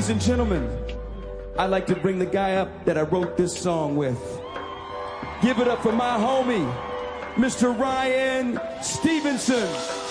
Ladies and gentlemen, I'd like to bring the guy up that I wrote this song with. Give it up for my homie, Mr. Ryan Stevenson.